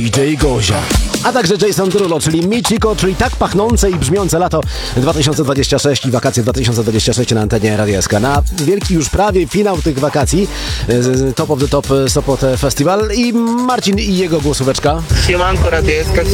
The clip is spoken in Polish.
DJ Gozia. A także Jason Derulo, czyli Michiko, czyli tak pachnące i brzmiące lato 2026 i wakacje 2026 na antenie Radia SK. Na wielki już prawie finał tych wakacji Top of the Top Sopot Festival i Marcin i jego głosóweczka. Siemanko, Radio SK.